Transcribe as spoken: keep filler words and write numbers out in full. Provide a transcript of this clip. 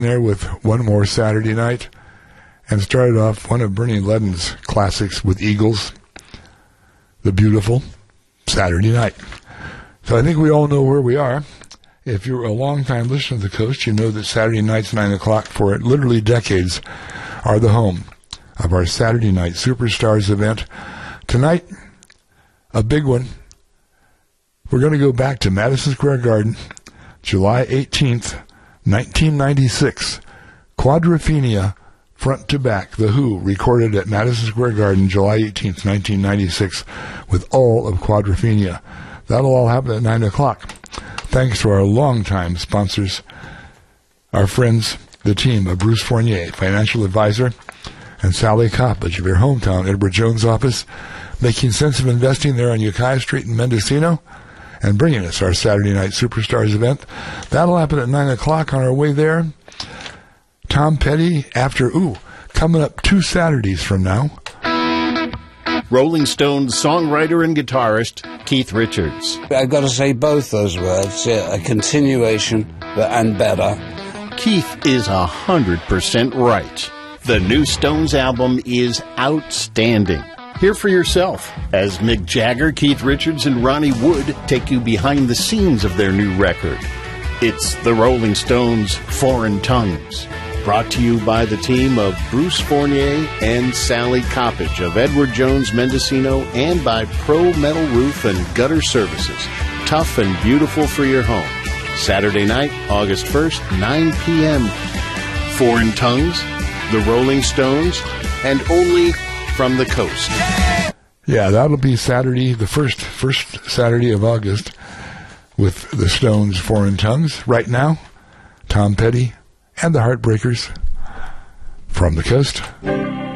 there with one more Saturday night, and started off one of Bernie Leadon's classics with Eagles, The Beautiful Saturday Night. So I think we all know where we are. If you're a long-time listener to the Coast, you know that Saturday nights, nine o'clock, for literally decades, are the home of our Saturday Night Superstars event. Tonight, a big one. We're going to go back to Madison Square Garden, July eighteenth, nineteen ninety-six. Quadrophenia, front to back. The Who recorded at Madison Square Garden, July eighteenth, nineteen ninety-six, with all of Quadrophenia. That'll all happen at nine o'clock. Thanks to our longtime sponsors, our friends, the team of Bruce Fournier, financial advisor, and Sally Coppage of your hometown Edward Jones office, making sense of investing there on Ukiah Street in Mendocino, and bringing us our Saturday Night Superstars event. That'll happen at nine o'clock. On our way there, Tom Petty after, ooh, coming up two Saturdays from now. Rolling Stones songwriter and guitarist Keith Richards. I've got to say both those words, a continuation and better. Keith is a hundred percent right. The new Stones album is outstanding. Hear for yourself as Mick Jagger, Keith Richards, and Ronnie Wood take you behind the scenes of their new record. It's the Rolling Stones' Foreign Tongues. Brought to you by the team of Bruce Fournier and Sally Coppage of Edward Jones Mendocino, and by Pro Metal Roof and Gutter Services. Tough and beautiful for your home. Saturday night, August first, nine p.m. Foreign Tongues, the Rolling Stones, and only from the Coast. Yeah, that'll be Saturday, the first first Saturday of August, with the Stones' Foreign Tongues. Right now, Tom Petty and the Heartbreakers from the Coast.